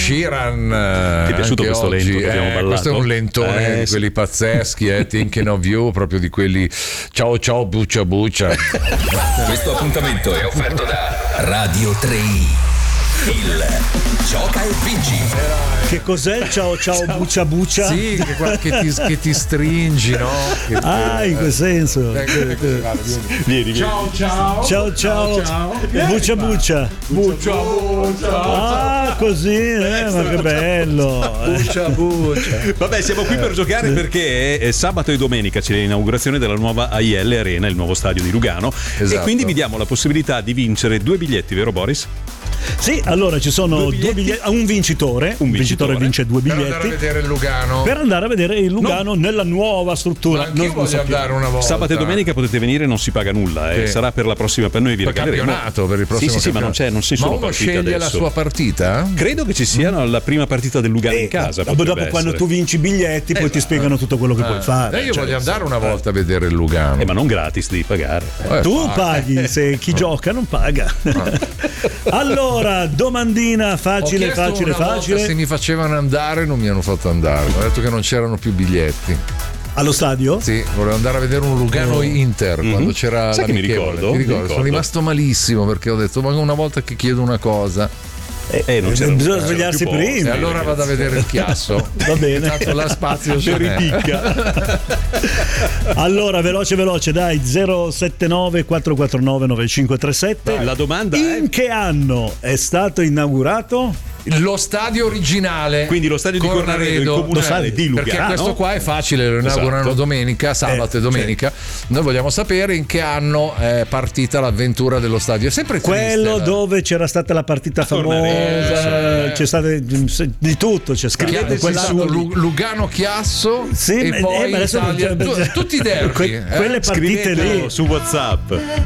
Sheeran. Ti è piaciuto questo oggi, lento che abbiamo ballato? questo è un lentone di quelli pazzeschi, Thinking of You, proprio di quelli ciao ciao buccia buccia. Questo appuntamento è offerto da Radio 3. Il Gioca e Vinci. Che cos'è? Ciao buccia buccia? Sì, che ti stringi, no? In quel senso. Vieni. Ciao. Ciao. Buccia buccia. Così, ma che bello. Buccia. Vabbè, siamo qui per giocare perché è sabato e domenica c'è l'inaugurazione della nuova AIL Arena, il nuovo stadio di Lugano. Esatto. E quindi vi diamo la possibilità di vincere 2 biglietti, vero Boris? Sì, allora ci sono due biglietti, un vincitore. Un vincitore vince 2 Per biglietti. andare a vedere il Lugano. Per andare a vedere il Lugano nella nuova struttura. Anch'io voglio andare una volta. Sabato e domenica potete venire, non si paga nulla. Sì. Sarà per la prossima, per noi vi Per regaleremo. campionato, per il prossimo Sì, ma non sei Ma solo uno partita sceglie adesso. la sua partita? Credo che ci sia la prima partita del Lugano in casa. Dopo potrebbe quando essere. tu vinci i biglietti, poi ti spiegano tutto quello che puoi fare. Io voglio andare una volta a vedere il Lugano. Ma non gratis, devi pagare. Tu paghi, se chi gioca non paga. Allora, domandina facile. Se mi facevano andare, non mi hanno fatto andare. Ho detto che non c'erano più biglietti. Allo stadio? Sì, volevo andare a vedere un Lugano Inter quando c'era Sai che mi l'amichevole. ricordo? Sono rimasto malissimo perché ho detto, ma una volta che chiedo una cosa, non c'era bisogna svegliarsi più posti, prima. e allora vado a vedere il chiasso. Va bene. Tanto là spazio C'è ce n'è. ripicca. Allora, veloce, dai, 079 449 9537. La domanda è: in che anno è stato inaugurato? Lo stadio originale, quindi lo stadio di Cornaredo, il comunale di Lugano. Perché questo qua è facile, lo inaugurano Esatto. domenica, sabato e domenica. Noi vogliamo sapere in che anno è partita l'avventura dello stadio. È sempre Quello triste, dove c'era stata la partita famosa, c'è stato di tutto, c'è scritto quell'anno lì. Lugano Chiasso Sì, e poi ma adesso Italia, tutti i derby. quelle partite Scrivetelo lì. su WhatsApp.